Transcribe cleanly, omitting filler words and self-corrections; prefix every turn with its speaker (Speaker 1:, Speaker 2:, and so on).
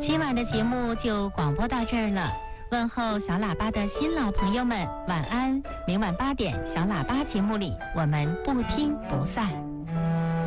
Speaker 1: 今晚的节目就广播到这儿了。问候小喇叭的新老朋友们，晚安！明晚8点小喇叭节目里，我们不听不散。